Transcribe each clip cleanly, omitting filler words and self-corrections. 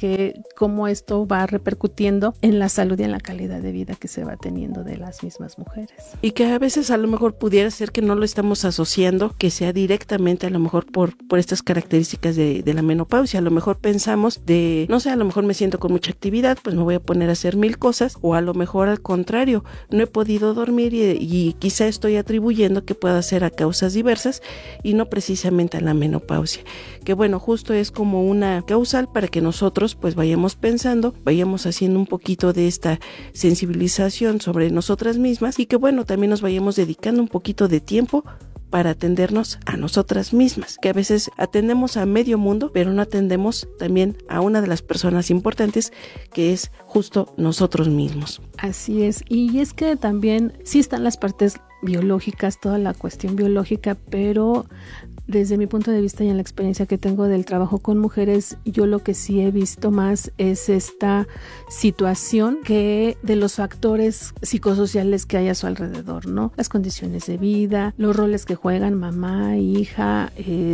que cómo esto va repercutiendo en la salud y en la calidad de vida que se va teniendo de las mismas mujeres. Y que a veces a lo mejor pudiera ser que no lo estamos asociando, que sea directamente a lo mejor por estas características de la menopausia. A lo mejor pensamos no sé, a lo mejor me siento con mucha actividad, pues me voy a poner a hacer 1000 cosas, o a lo mejor al contrario, no he podido dormir y quizá estoy atribuyendo que pueda ser a causas diversas y no precisamente a la menopausia. Que bueno, justo es como una causal para que nosotros pues vayamos pensando, vayamos haciendo un poquito de esta sensibilización sobre nosotras mismas y que bueno, también nos vayamos dedicando un poquito de tiempo para atendernos a nosotras mismas, que a veces atendemos a medio mundo, pero no atendemos también a una de las personas importantes, que es justo nosotros mismos. Así es, y es que también sí están las partes biológicas, toda la cuestión biológica, pero desde mi punto de vista y en la experiencia que tengo del trabajo con mujeres, yo lo que sí he visto más es esta situación que de los factores psicosociales que hay a su alrededor, ¿no? Las condiciones de vida, los roles que juegan mamá, hija,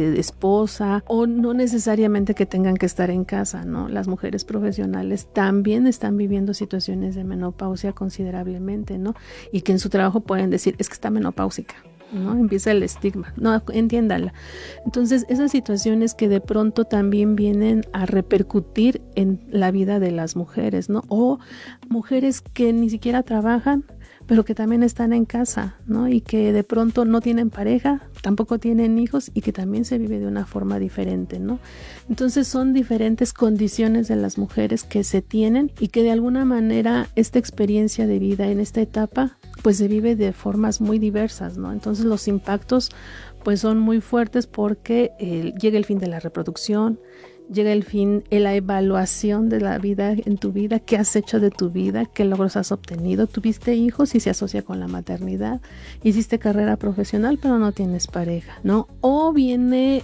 esposa, o no necesariamente que tengan que estar en casa, ¿no? Las mujeres profesionales también están viviendo situaciones de menopausia considerablemente, ¿no? Y que en su trabajo pueden decir, es que está menopáusica, ¿no? Empieza el estigma, no, entiéndala. Entonces, esas situaciones que de pronto también vienen a repercutir en la vida de las mujeres, ¿no? O mujeres que ni siquiera trabajan, pero que también están en casa, ¿no? Y que de pronto no tienen pareja, tampoco tienen hijos y que también se vive de una forma diferente, ¿no? Entonces son diferentes condiciones de las mujeres que se tienen y que de alguna manera esta experiencia de vida en esta etapa pues se vive de formas muy diversas, ¿no? Entonces los impactos pues son muy fuertes porque llega el fin de la reproducción, llega el fin, la evaluación de la vida en tu vida, qué has hecho de tu vida, qué logros has obtenido, tuviste hijos y se asocia con la maternidad, hiciste carrera profesional pero no tienes pareja, ¿no? O viene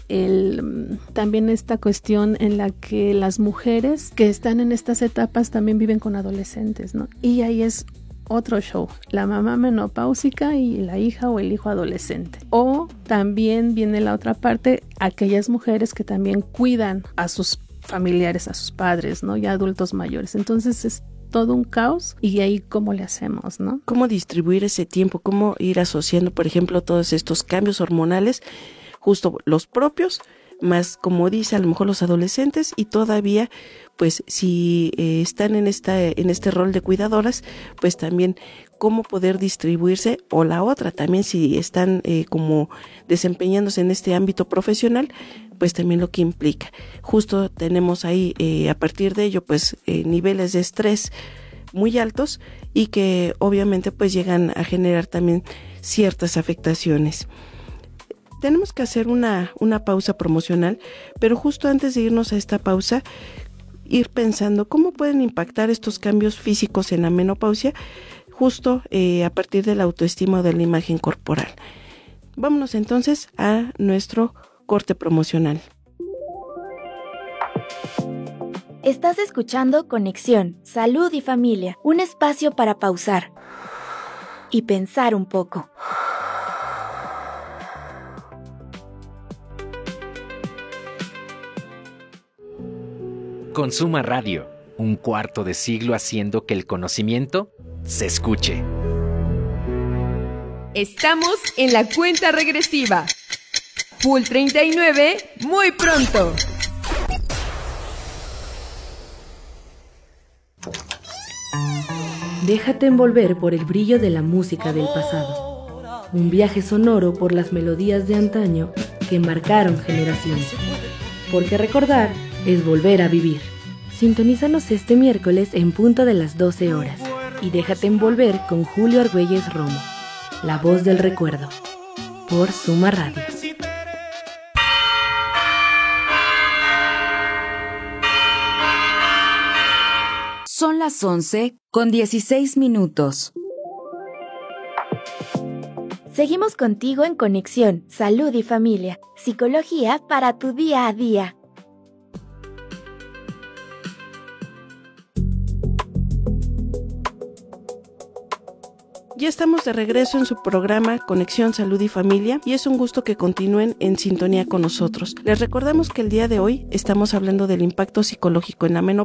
también esta cuestión en la que las mujeres que están en estas etapas también viven con adolescentes, ¿no? Y ahí es otro show, la mamá menopáusica y la hija o el hijo adolescente. O también viene la otra parte, aquellas mujeres que también cuidan a sus familiares, a sus padres, ¿no? Ya adultos mayores. Entonces es todo un caos y ahí cómo le hacemos, ¿no? ¿Cómo distribuir ese tiempo? ¿Cómo ir asociando, por ejemplo, todos estos cambios hormonales, justo los propios, más como dice a lo mejor los adolescentes y todavía pues si están en este rol de cuidadoras, pues también cómo poder distribuirse, o la otra también si están como desempeñándose en este ámbito profesional, pues también lo que implica. Justo tenemos ahí a partir de ello pues niveles de estrés muy altos y que obviamente pues llegan a generar también ciertas afectaciones. Tenemos que hacer una pausa promocional, pero justo antes de irnos a esta pausa, ir pensando cómo pueden impactar estos cambios físicos en la menopausia, justo a partir de la autoestima o de la imagen corporal. Vámonos entonces a nuestro corte promocional. Estás escuchando Conexión, Salud y Familia, un espacio para pausar y pensar un poco. Consuma Radio, un cuarto de siglo haciendo que el conocimiento se escuche. Estamos en la cuenta regresiva. Full 39, muy pronto. Déjate envolver por el brillo de la música del pasado. Un viaje sonoro por las melodías de antaño que marcaron generaciones. Porque recordar es volver a vivir. Sintonízanos este miércoles en punto de las 12 horas y déjate envolver con Julio Argüelles Romo, la voz del recuerdo, por Suma Radio. Son las 11:16. Seguimos contigo en Conexión, Salud y Familia, psicología para tu día a día. Ya estamos de regreso en su programa Conexión Salud y Familia y es un gusto que continúen en sintonía con nosotros. Les recordamos que el día de hoy estamos hablando del impacto psicológico en la menopausia